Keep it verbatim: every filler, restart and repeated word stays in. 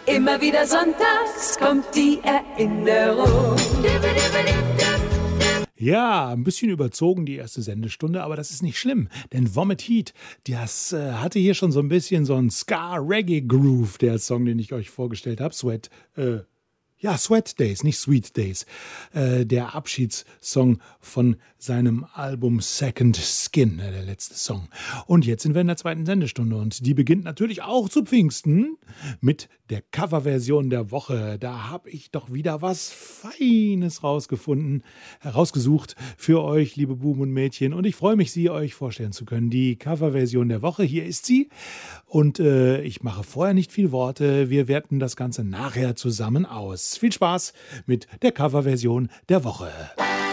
Immer wieder sonntags kommt die Erinnerung. Ja, ein bisschen überzogen die erste Sendestunde, aber das ist nicht schlimm, denn Vomit Heat, das äh, hatte hier schon so ein bisschen so ein Ska-Reggae-Groove, der Song, den ich euch vorgestellt habe, Sweat, äh, ja, Sweat Days, nicht Sweet Days, äh, der Abschiedssong von seinem Album Second Skin, äh, der letzte Song. Und jetzt sind wir in der zweiten Sendestunde und die beginnt natürlich auch zu Pfingsten mit der Coverversion der Woche. Da habe ich doch wieder was Feines rausgefunden, herausgesucht für euch, liebe Buben und Mädchen. Und ich freue mich, sie euch vorstellen zu können. Die Coverversion der Woche, hier ist sie. Und äh, ich mache vorher nicht viel Worte. Wir werten das Ganze nachher zusammen aus. Viel Spaß mit der Coverversion der Woche.